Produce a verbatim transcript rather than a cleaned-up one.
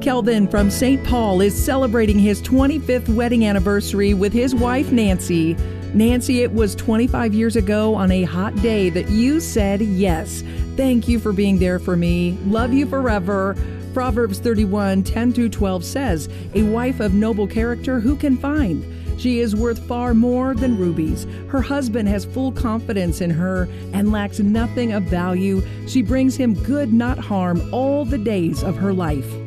Kelvin from Saint Paul is celebrating his twenty-fifth wedding anniversary with his wife, Nancy. Nancy, it was twenty-five years ago on a hot day that you said yes. Thank you for being there for me. Love you forever. Proverbs thirty-one, ten through twelve says, a wife of noble character who can find? She is worth far more than rubies. Her husband has full confidence in her and lacks nothing of value. She brings him good, not harm, all the days of her life.